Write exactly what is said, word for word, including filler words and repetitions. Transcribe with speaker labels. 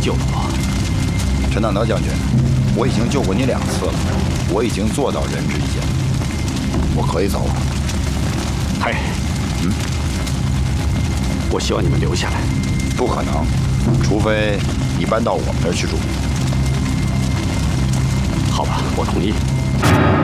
Speaker 1: 救了我。
Speaker 2: 陈党德将军，我已经救过你两次了，我已经做到仁至义尽，我可以走了。
Speaker 1: 嘿，嗯，我希望你们留下来。
Speaker 2: 不可能，除非你搬到我们这儿去住。
Speaker 1: 好吧，我同意。